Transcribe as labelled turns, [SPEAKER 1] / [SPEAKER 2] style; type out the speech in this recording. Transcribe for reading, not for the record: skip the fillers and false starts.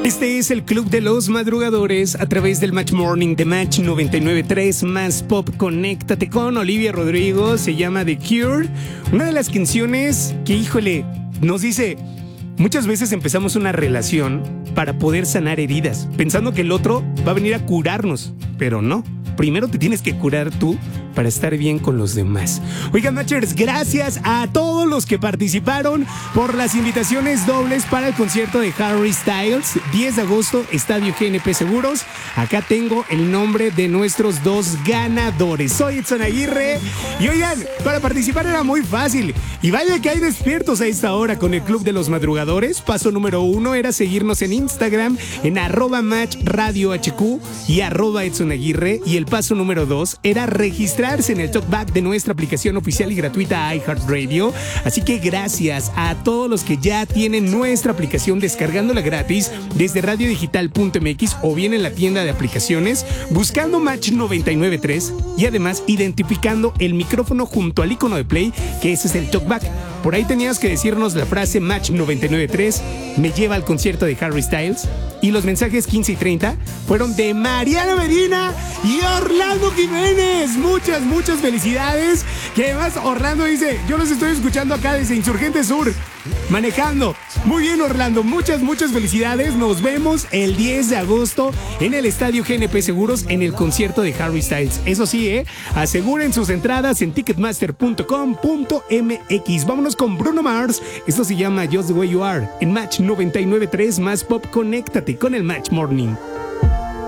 [SPEAKER 1] Este es el Club de los Madrugadores a través del Match Morning de Match 99.3 más Pop. Conéctate con Olivia Rodrigo, se llama The Cure. Una de las canciones que, híjole, nos dice... Muchas veces empezamos una relación para poder sanar heridas, pensando que el otro va a venir a curarnos, pero no. Primero te tienes que curar tú para estar bien con los demás. Oigan, Matchers, gracias a todos los que participaron por las invitaciones dobles para el concierto de Harry Styles, 10 de agosto, Estadio GNP Seguros. Acá tengo el nombre de nuestros dos ganadores. Soy Edson Aguirre y oigan, para participar era muy fácil. Y vaya que hay despiertos a esta hora con el Club de los Madrugadores. Paso número 1 era seguirnos en Instagram en @matchradiohq y @EdsonAguirre. Y el paso número 2 era registrarse en el talkback de nuestra aplicación oficial y gratuita iHeartRadio. Así que gracias a todos los que ya tienen nuestra aplicación descargándola gratis desde radiodigital.mx o bien en la tienda de aplicaciones, buscando Match 99.3 y además identificando el micrófono junto al icono de play, que ese es el talkback. Por ahí tenías que decirnos la frase Match 99.3 me lleva al concierto de Harry Styles. Y los mensajes 15 y 30 fueron de Mariana Medina y Orlando Jiménez. Muchas felicidades. Que además Orlando dice, yo los estoy escuchando acá desde Insurgente Sur, manejando. Muy bien, Orlando, muchas felicidades. Nos vemos el 10 de agosto en el Estadio GNP Seguros en el concierto de Harry Styles. Eso sí, aseguren sus entradas en ticketmaster.com.mx. Vámonos con Bruno Mars. Esto se llama Just the Way You Are en Match 99.3 más Pop. Conéctate con el Match Morning.